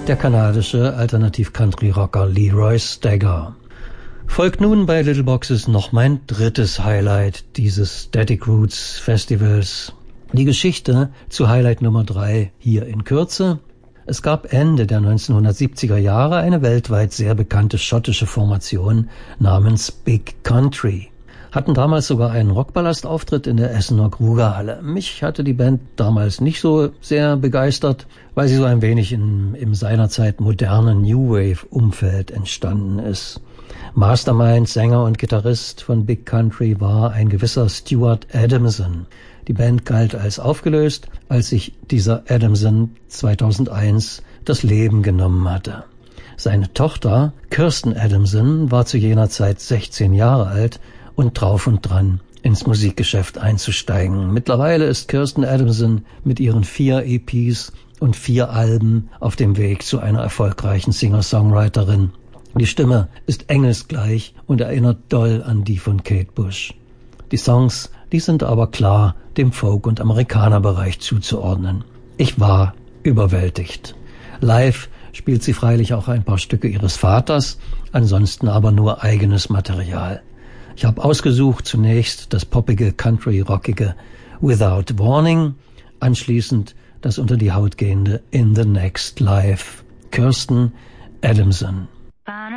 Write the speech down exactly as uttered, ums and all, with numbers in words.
der kanadische Alternativ-Country-Rocker Leroy Stagger. Folgt nun bei Little Boxes noch mein drittes Highlight dieses Static Roots Festivals. Die Geschichte zu Highlight Nummer drei hier in Kürze. Es gab Ende der neunzehnhundertsiebziger Jahre eine weltweit sehr bekannte schottische Formation namens Big Country. Hatten damals sogar einen Rockballastauftritt in der Essener Krugerhalle. Mich hatte die Band damals nicht so sehr begeistert, weil sie so ein wenig in, im seinerzeit modernen New Wave Umfeld entstanden ist. Mastermind, Sänger und Gitarrist von Big Country war ein gewisser Stuart Adamson. Die Band galt als aufgelöst, als sich dieser Adamson zweitausendeins das Leben genommen hatte. Seine Tochter Kirsten Adamson war zu jener Zeit sechzehn Jahre alt und drauf und dran, ins Musikgeschäft einzusteigen. Mittlerweile ist Kirsten Adamson mit ihren vier E Ps und vier Alben auf dem Weg zu einer erfolgreichen Singer-Songwriterin. Die Stimme ist engelsgleich und erinnert doll an die von Kate Bush. Die Songs, die sind aber klar dem Folk- und Amerikanerbereich zuzuordnen. Ich war überwältigt. Live spielt sie freilich auch ein paar Stücke ihres Vaters, ansonsten aber nur eigenes Material. Ich habe ausgesucht zunächst das poppige, country-rockige Without Warning, anschließend das unter die Haut gehende In the Next Life. Kirsten Adamson.